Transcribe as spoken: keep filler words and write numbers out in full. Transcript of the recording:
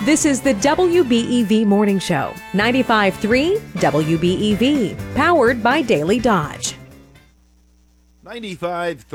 This is the W B E V Morning Show, ninety-five point three W B E V, powered by Daily Dodge. ninety-five